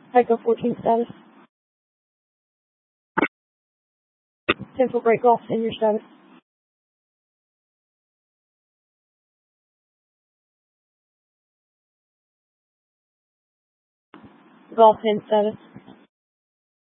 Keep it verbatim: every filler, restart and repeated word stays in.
Echo fourteen status. ten foot break golf in your status. Golf in status.